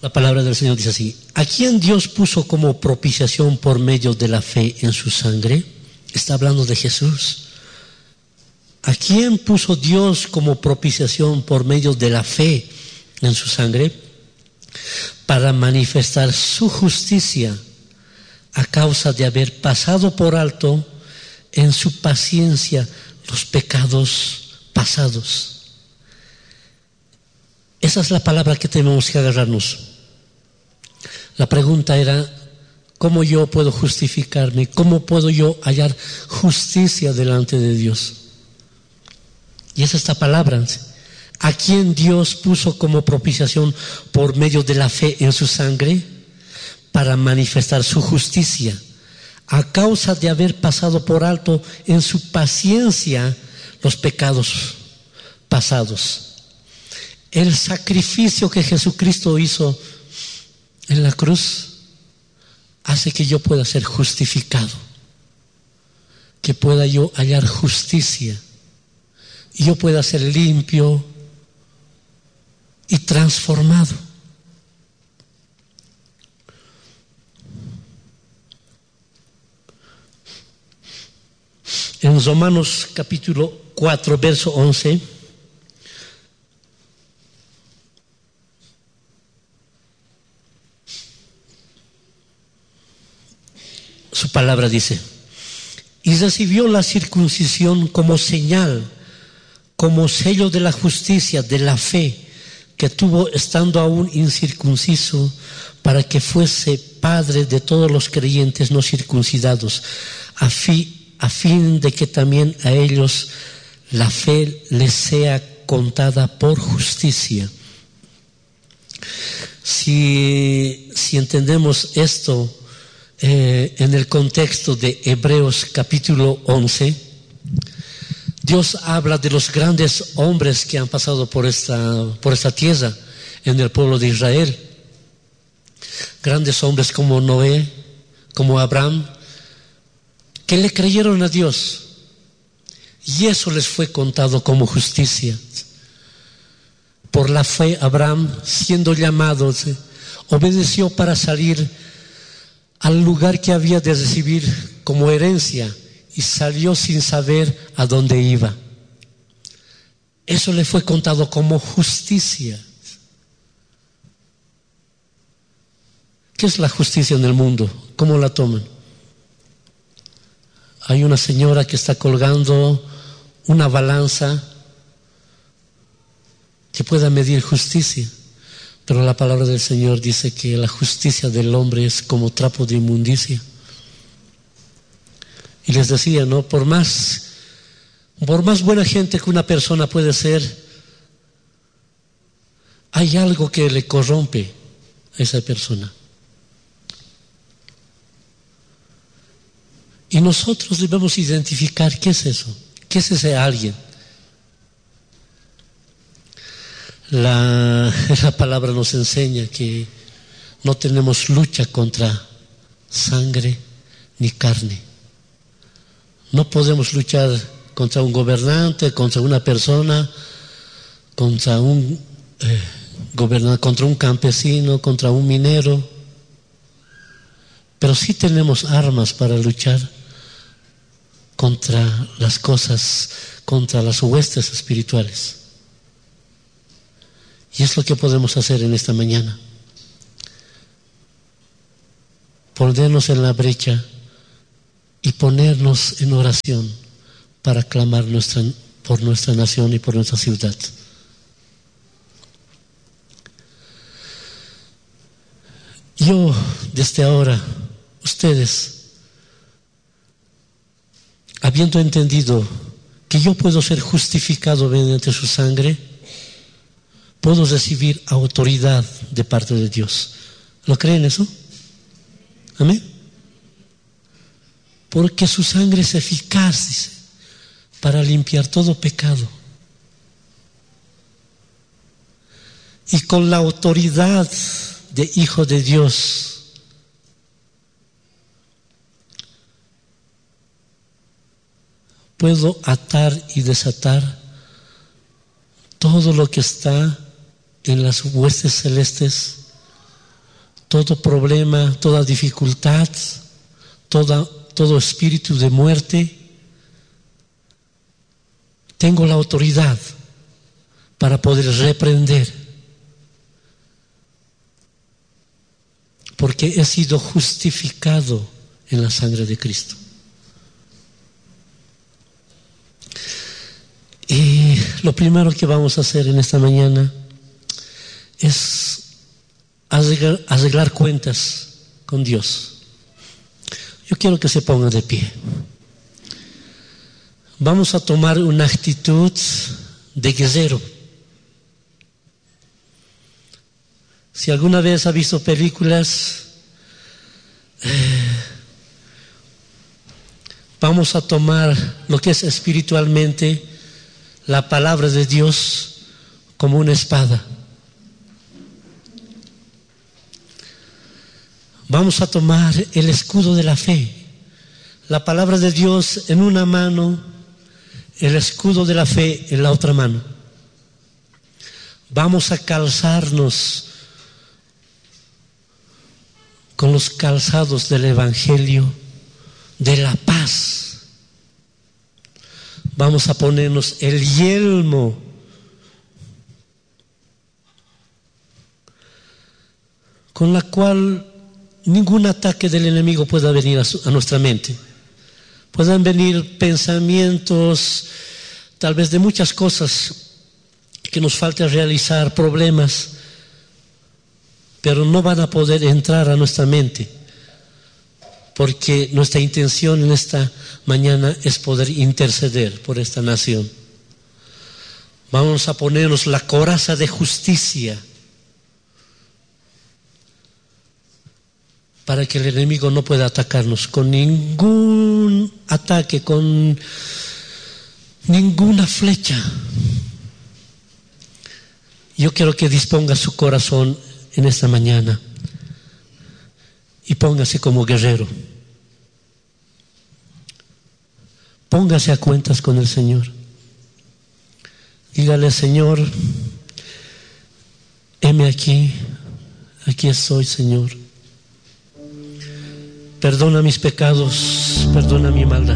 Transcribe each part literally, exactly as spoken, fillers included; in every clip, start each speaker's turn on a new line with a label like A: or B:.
A: La palabra del Señor dice así: ¿a quién Dios puso como propiciación por medio de la fe en su sangre? Está hablando de Jesús. ¿A quién puso Dios como propiciación por medio de la fe en su sangre? Para manifestar su justicia a causa de haber pasado por alto en su paciencia los pecados pasados. Esa es la palabra que tenemos que agarrarnos. La pregunta era: ¿cómo yo puedo justificarme? ¿Cómo puedo yo hallar justicia delante de Dios? Y es esta palabra: ¿a quién Dios puso como propiciación por medio de la fe en su sangre? Para manifestar su justicia a causa de haber pasado por alto en su paciencia los pecados pasados. El sacrificio que Jesucristo hizo en la cruz hace que yo pueda ser justificado, que pueda yo hallar justicia y yo pueda ser limpio y transformado. En Romanos capítulo cuatro, verso once, su palabra dice: y recibió la circuncisión como señal, como sello de la justicia, de la fe que tuvo estando aún incircunciso, para que fuese padre de todos los creyentes no circuncidados, a fin a fin de que también a ellos la fe les sea contada por justicia. Si, si entendemos esto eh, en el contexto de Hebreos capítulo once, Dios habla de los grandes hombres que han pasado por esta, por esta tierra en el pueblo de Israel. Grandes hombres como Noé, como Abraham, que le creyeron a Dios y eso les fue contado como justicia. Por la fe, Abraham, siendo llamado, obedeció para salir al lugar que había de recibir como herencia y salió sin saber a dónde iba. Eso le fue contado como justicia. ¿Qué es la justicia en el mundo? ¿Cómo la toman? Hay una señora que está colgando una balanza que pueda medir justicia, pero la palabra del Señor dice que la justicia del hombre es como trapo de inmundicia. Y les decía, ¿no? Por más, por más buena gente que una persona puede ser, hay algo que le corrompe a esa persona. Y nosotros debemos identificar qué es eso, qué es ese alguien. La, la palabra nos enseña que no tenemos lucha contra sangre ni carne. No podemos luchar contra un gobernante, contra una persona, contra un eh, gobernante, contra un campesino, contra un minero. Pero sí tenemos armas para luchar contra las cosas, contra las huestes espirituales. Y es lo que podemos hacer en esta mañana. Ponernos en la brecha y ponernos en oración para clamar nuestra, por nuestra nación y por nuestra ciudad. Yo, desde ahora, ustedes, habiendo entendido que yo puedo ser justificado mediante su sangre, puedo recibir autoridad de parte de Dios. ¿Lo creen eso? Amén. Porque su sangre es eficaz, dice, para limpiar todo pecado. Y con la autoridad de hijo de Dios, puedo atar y desatar todo lo que está en las huestes celestes todo problema, toda dificultad, toda, todo espíritu de muerte. Tengo la autoridad para poder reprender, porque he sido justificado en la sangre de Cristo. Y lo primero que vamos a hacer en esta mañana es arreglar, arreglar cuentas con Dios. Yo quiero que se ponga de pie. Vamos a tomar una actitud de guerrero. Si alguna vez ha visto películas, eh, vamos a tomar lo que es espiritualmente la palabra de Dios como una espada. Vamos a tomar el escudo de la fe, la palabra de Dios en una mano, el escudo de la fe en la otra mano. Vamos a calzarnos con los calzados del Evangelio de la paz. Vamos a ponernos el yelmo con la cual ningún ataque del enemigo pueda venir a, su, a nuestra mente. Puedan venir pensamientos, tal vez de muchas cosas que nos falta realizar, problemas, pero no van a poder entrar a nuestra mente, porque nuestra intención en esta mañana es poder interceder por esta nación. Vamos a ponernos la coraza de justicia para que el enemigo no pueda atacarnos con ningún ataque, con ninguna flecha. Yo quiero que disponga su corazón en esta mañana y póngase como guerrero. Póngase a cuentas con el Señor. Dígale: Señor, heme aquí, aquí estoy, Señor. Perdona mis pecados, perdona mi maldad.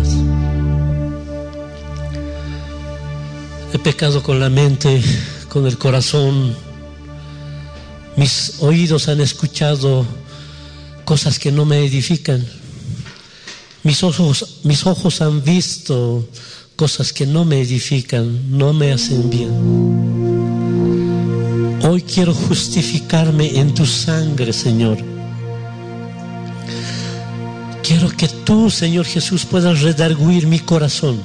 A: He pecado con la mente, con el corazón. Mis oídos han escuchado cosas que no me edifican. Mis ojos, mis ojos han visto cosas que no me edifican, no me hacen bien. Hoy quiero justificarme en tu sangre, Señor. Quiero que tú, Señor Jesús, puedas redarguir mi corazón.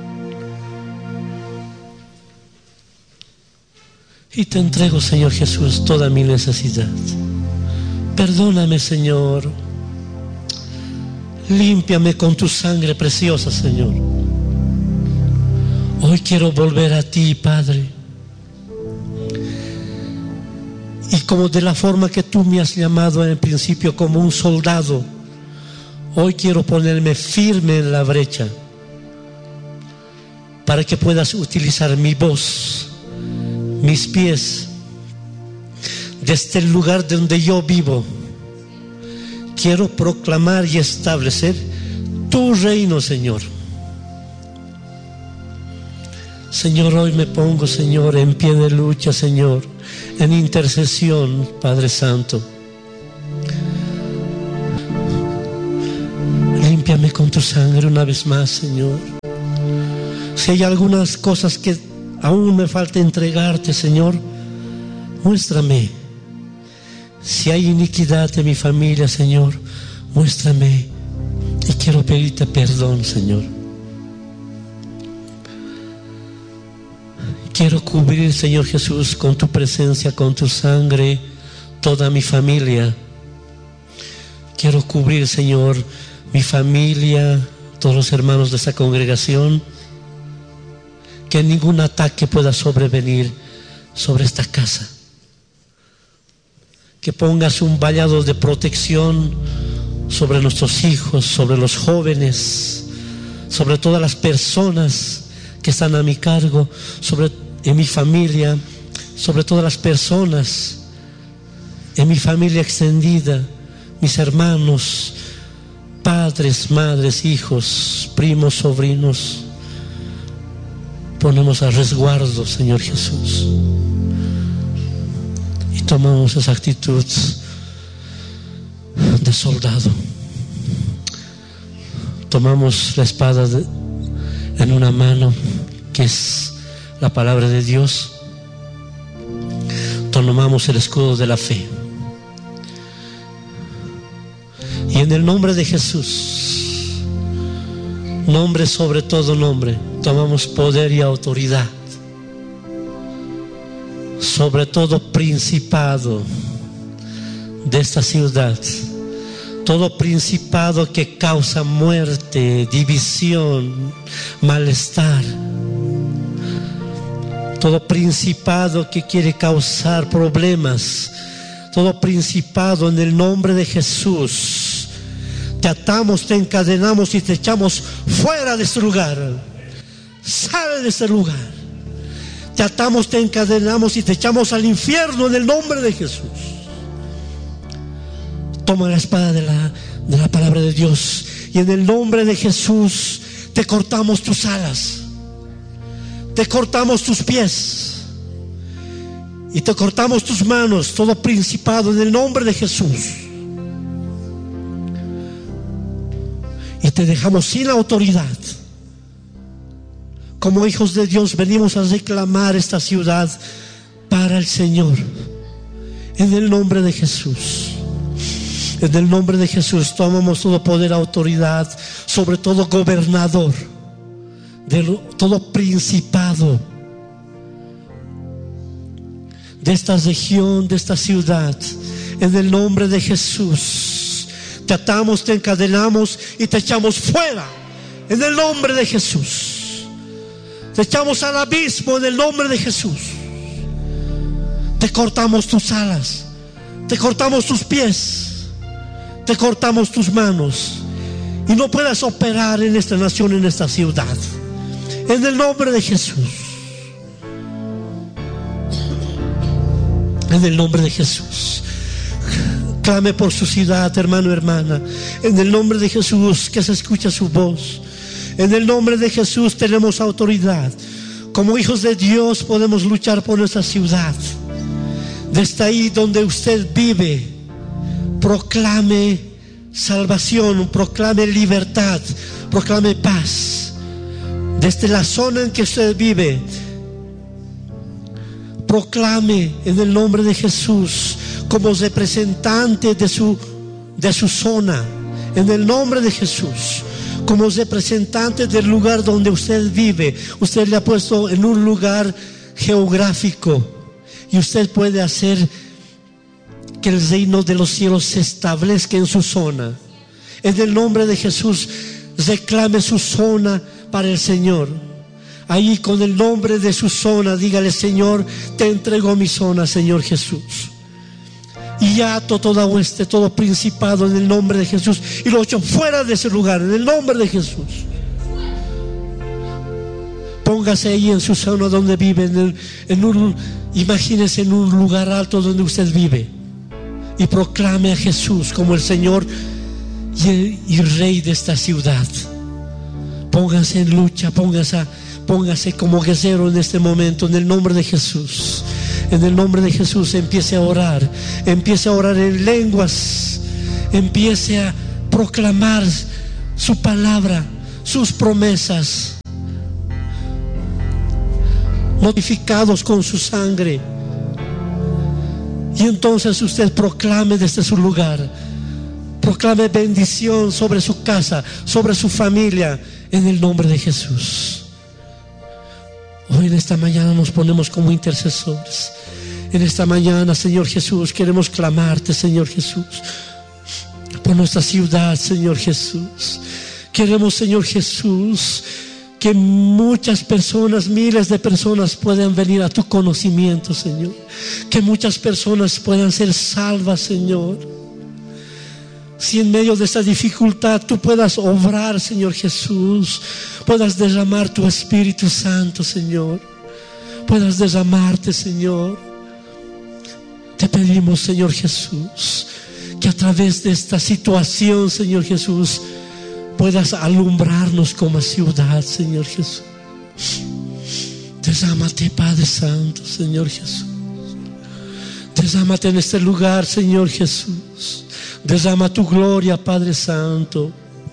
A: Y te entrego, Señor Jesús, toda mi necesidad. Perdóname, Señor. Límpiame con tu sangre preciosa, Señor. Hoy quiero volver a ti, Padre. Y como de la forma que tú me has llamado en principio, como un soldado, hoy quiero ponerme firme en la brecha para que puedas utilizar mi voz, mis pies, desde el lugar donde yo vivo. Quiero proclamar y establecer tu reino, Señor. Señor, hoy me pongo, Señor, en pie de lucha, Señor, en intercesión, Padre Santo. Límpiame con tu sangre una vez más, Señor. Si hay algunas cosas que aún me falta entregarte, Señor, muéstrame. Si hay iniquidad en mi familia, Señor, muéstrame. Y quiero pedirte perdón, Señor. Quiero cubrir, Señor Jesús, con tu presencia, con tu sangre, toda mi familia. Quiero cubrir, Señor, mi familia, todos los hermanos de esta congregación. Que ningún ataque pueda sobrevenir sobre esta casa. Que pongas un vallado de protección sobre nuestros hijos, sobre los jóvenes, sobre todas las personas que están a mi cargo, sobre en mi familia, sobre todas las personas en mi familia extendida, mis hermanos, padres, madres, hijos, primos, sobrinos, ponemos a resguardo, Señor Jesús, y tomamos esa actitud de soldado. Tomamos la espada de, en una mano, que es la palabra de Dios. Tomamos el escudo de la fe, y en el nombre de Jesús, nombre sobre todo nombre, tomamos poder y autoridad sobre todo principado de esta ciudad, todo principado que causa muerte, división, malestar, todo principado que quiere causar problemas, todo principado, en el nombre de Jesús, te atamos, te encadenamos y te echamos fuera de este lugar. Sale de este lugar. Te atamos, te encadenamos y te echamos al infierno en el nombre de Jesús. Toma la espada de la, de la palabra de Dios, y en el nombre de Jesús te cortamos tus alas, te cortamos tus pies y te cortamos tus manos, todo principado, en el nombre de Jesús. Y te dejamos sin autoridad. Como hijos de Dios venimos a reclamar esta ciudad para el Señor, en el nombre de Jesús. En el nombre de Jesús tomamos todo poder, autoridad sobre todo gobernador, de todo principado de esta región, de esta ciudad. En el nombre de Jesús te atamos, te encadenamos y te echamos fuera. En el nombre de Jesús te echamos al abismo. En el nombre de Jesús te cortamos tus alas, te cortamos tus pies, te cortamos tus manos, y no puedas operar en esta nación, en esta ciudad. En el nombre de Jesús. En el nombre de Jesús. Clame por su ciudad, hermano, hermana. En el nombre de Jesús, que se escucha su voz. En el nombre de Jesús tenemos autoridad. Como hijos de Dios podemos luchar por nuestra ciudad. Desde ahí donde usted vive, proclame salvación, proclame libertad, proclame paz. Desde la zona en que usted vive, proclame en el nombre de Jesús, como representante de su, de su zona, en el nombre de Jesús, como representante del lugar donde usted vive. Usted le ha puesto en un lugar geográfico, y usted puede hacer que el reino de los cielos se establezca en su zona. En el nombre de Jesús, reclame su zona para el Señor. Ahí, con el nombre de su zona, dígale: Señor, te entrego mi zona, Señor Jesús. Y ato toda hueste, todo principado, en el nombre de Jesús, y lo echo fuera de ese lugar, en el nombre de Jesús. Póngase ahí en su zona donde vive, en, el, en un, imagínese en un lugar alto donde usted vive, y proclame a Jesús como el Señor y, el, y Rey de esta ciudad. Póngase en lucha, póngase, póngase como guerrero en este momento, en el nombre de Jesús. En el nombre de Jesús, empiece a orar, empiece a orar en lenguas, empiece a proclamar su palabra, sus promesas, notificados con su sangre. Y entonces usted proclame desde su lugar, proclame bendición sobre su casa, sobre su familia, en el nombre de Jesús. Hoy en esta mañana nos ponemos como intercesores. En esta mañana, Señor Jesús, queremos clamarte, Señor Jesús, por nuestra ciudad, Señor Jesús. Queremos, Señor Jesús, que muchas personas, miles de personas puedan venir a tu conocimiento, Señor. Que muchas personas puedan ser salvas, Señor. Si en medio de esta dificultad tú puedas obrar, Señor Jesús, puedas derramar tu Espíritu Santo, Señor, puedas derramarte, Señor. Te pedimos, Señor Jesús, que a través de esta situación, Señor Jesús, puedas alumbrarnos como ciudad, Señor Jesús. Derrámate, Padre Santo, Señor Jesús. Derrámate en este lugar, Señor Jesús. Derrama tu gloria, Padre Santo.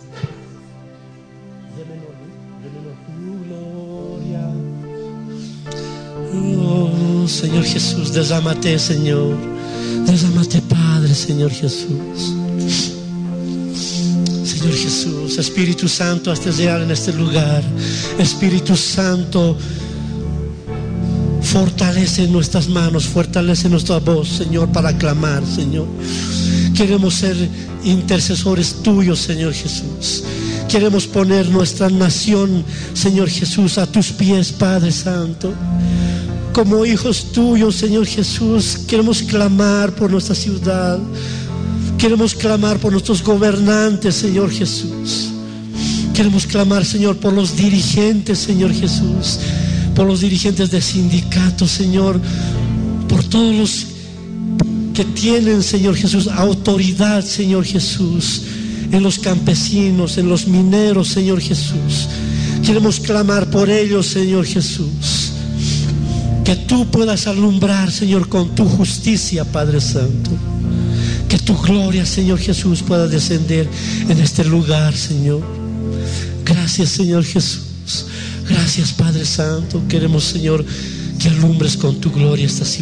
A: Oh, Señor Jesús, derrámate, Señor. Derrámate, Padre, Señor Jesús. Señor Jesús, Espíritu Santo, hazte real en este lugar. Espíritu Santo, fortalece nuestras manos, fortalece nuestra voz, Señor, para clamar, Señor. Queremos ser intercesores tuyos, Señor Jesús. Queremos poner nuestra nación, Señor Jesús, a tus pies, Padre Santo. Como hijos tuyos, Señor Jesús, queremos clamar por nuestra ciudad. Queremos clamar por nuestros gobernantes, Señor Jesús. Queremos clamar, Señor, por los dirigentes, Señor Jesús. Por los dirigentes de sindicatos, Señor. Por todos los que tienen, Señor Jesús, autoridad, Señor Jesús. En los campesinos, en los mineros, Señor Jesús. Queremos clamar por ellos, Señor Jesús. Que tú puedas alumbrar, Señor, con tu justicia, Padre Santo. Que tu gloria, Señor Jesús, pueda descender en este lugar, Señor. Gracias, Señor Jesús. Gracias, Padre Santo. Queremos, Señor, que alumbres con tu gloria esta ciudad.